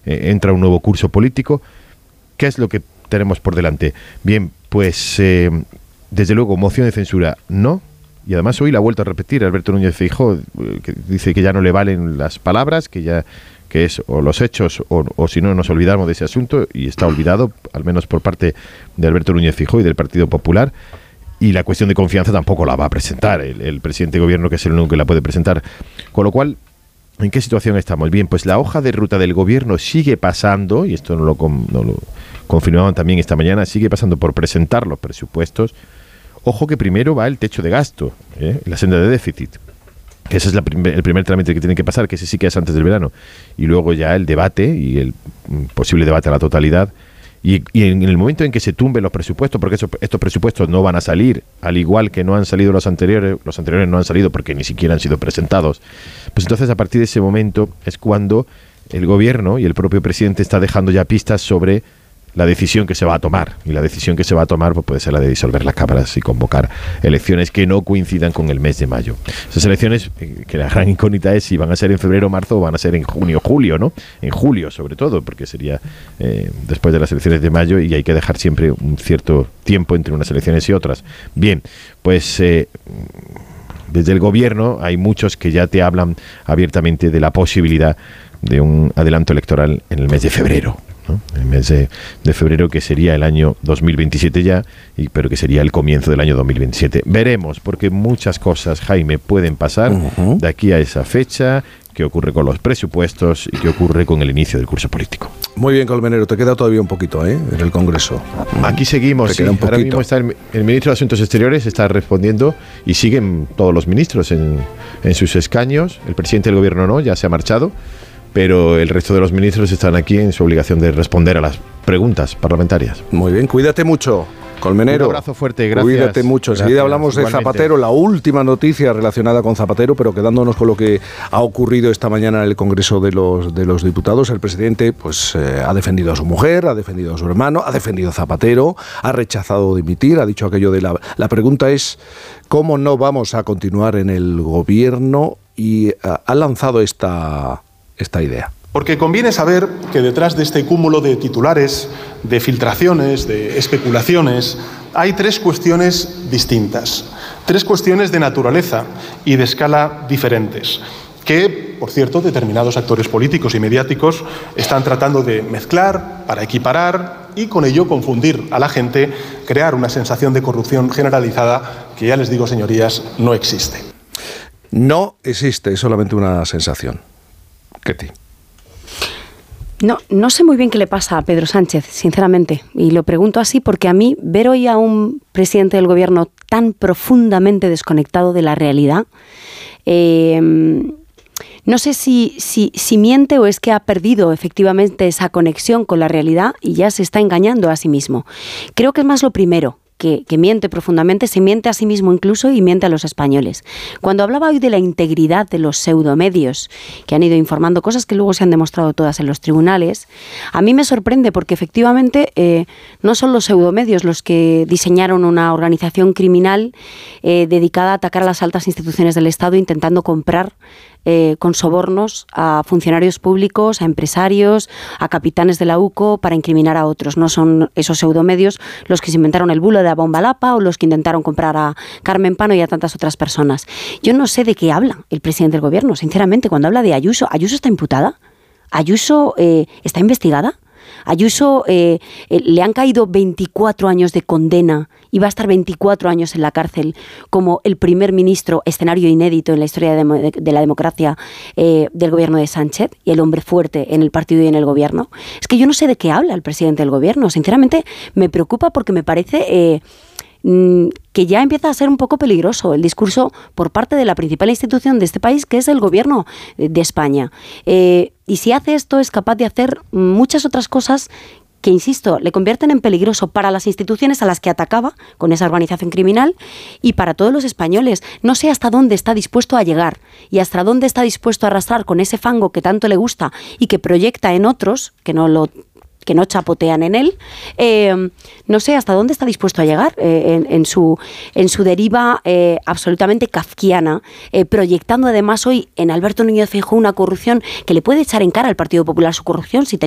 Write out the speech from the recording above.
entra un nuevo curso político. ¿Qué es lo que tenemos por delante? Bien, pues desde luego moción de censura no, y además hoy la ha vuelto a repetir Alberto Núñez Feijóo, que dice que ya no le valen las palabras, que es o los hechos o si no nos olvidamos de ese asunto, y está olvidado, al menos por parte de Alberto Núñez Feijóo y del Partido Popular. Y la cuestión de confianza tampoco la va a presentar el presidente de gobierno, que es el único que la puede presentar. Con lo cual, ¿en qué situación estamos? Bien, pues la hoja de ruta del gobierno sigue pasando, y esto no lo confirmaban también esta mañana, sigue pasando por presentar los presupuestos. Ojo que primero va el techo de gasto, la senda de déficit. Ese es el primer trámite que tiene que pasar, que ese sí que es antes del verano. Y luego ya el debate y el posible debate a la totalidad. Y en el momento en que se tumben los presupuestos, porque estos presupuestos no van a salir, al igual que no han salido los anteriores no han salido porque ni siquiera han sido presentados, pues entonces a partir de ese momento es cuando el gobierno y el propio presidente está dejando ya pistas sobre la decisión que se va a tomar. Y la decisión que se va a tomar pues puede ser la de disolver las cámaras y convocar elecciones que no coincidan con el mes de mayo. Esas elecciones, que la gran incógnita es si van a ser en febrero o marzo o van a ser en junio o julio, ¿no? En julio, sobre todo, porque sería después de las elecciones de mayo, y hay que dejar siempre un cierto tiempo entre unas elecciones y otras. Bien, pues desde el gobierno hay muchos que ya te hablan abiertamente de la posibilidad de un adelanto electoral en el mes de febrero, ¿no? El mes de febrero, que sería el año 2027 ya, pero que sería el comienzo del año 2027. Veremos, porque muchas cosas, Jaime, pueden pasar de aquí a esa fecha. ¿Qué ocurre con los presupuestos y qué ocurre con el inicio del curso político? Muy bien, Colmenero, te queda todavía un poquito en el Congreso. Aquí seguimos, sí. Ahora mismo está el ministro de Asuntos Exteriores, está respondiendo, y siguen todos los ministros en sus escaños. El presidente del gobierno no, ya se ha marchado, pero el resto de los ministros están aquí en su obligación de responder a las preguntas parlamentarias. Muy bien, cuídate mucho, Colmenero. Un abrazo fuerte, gracias. Cuídate mucho. Enseguida hablamos de Zapatero, la última noticia relacionada con Zapatero, pero quedándonos con lo que ha ocurrido esta mañana en el Congreso de los Diputados. El presidente ha defendido a su mujer, ha defendido a su hermano, ha defendido a Zapatero, ha rechazado dimitir, ha dicho aquello de la pregunta es ¿cómo no vamos a continuar en el gobierno? Y ha lanzado esta idea. Porque conviene saber que detrás de este cúmulo de titulares, de filtraciones, de especulaciones, hay tres cuestiones distintas, tres cuestiones de naturaleza y de escala diferentes, que, por cierto, determinados actores políticos y mediáticos están tratando de mezclar para equiparar y con ello confundir a la gente, crear una sensación de corrupción generalizada que, ya les digo, señorías, no existe. No existe, es solamente una sensación. Ketty. No sé muy bien qué le pasa a Pedro Sánchez, sinceramente, y lo pregunto así porque a mí ver hoy a un presidente del gobierno tan profundamente desconectado de la realidad, no sé si miente o es que ha perdido efectivamente esa conexión con la realidad y ya se está engañando a sí mismo. Creo que es más lo primero. Que miente profundamente, se miente a sí mismo incluso y miente a los españoles. Cuando hablaba hoy de la integridad de los pseudomedios que han ido informando cosas que luego se han demostrado todas en los tribunales, a mí me sorprende porque efectivamente no son los pseudomedios los que diseñaron una organización criminal dedicada a atacar a las altas instituciones del Estado intentando comprar con sobornos a funcionarios públicos, a empresarios, a capitanes de la UCO para incriminar a otros. No son esos pseudomedios los que se inventaron el bulo de la bomba Lapa o los que intentaron comprar a Carmen Pano y a tantas otras personas. Yo no sé de qué habla el presidente del gobierno, sinceramente, cuando habla de Ayuso. ¿Ayuso está imputada? ¿Ayuso está investigada? Ayuso le han caído 24 años de condena y va a estar 24 años en la cárcel como el primer ministro, escenario inédito en la historia de la democracia del gobierno de Sánchez y el hombre fuerte en el partido y en el gobierno. Es que yo no sé de qué habla el presidente del gobierno. Sinceramente me preocupa porque me parece que ya empieza a ser un poco peligroso el discurso por parte de la principal institución de este país, que es el gobierno de España. Y si hace esto, es capaz de hacer muchas otras cosas que, insisto, le convierten en peligroso para las instituciones a las que atacaba con esa organización criminal y para todos los españoles. No sé hasta dónde está dispuesto a llegar y hasta dónde está dispuesto a arrastrar con ese fango que tanto le gusta y que proyecta en otros, que no chapotean en él. No sé hasta dónde está dispuesto a llegar en su deriva absolutamente kafkiana, proyectando además hoy en Alberto Núñez Feijóo una corrupción que le puede echar en cara al Partido Popular su corrupción si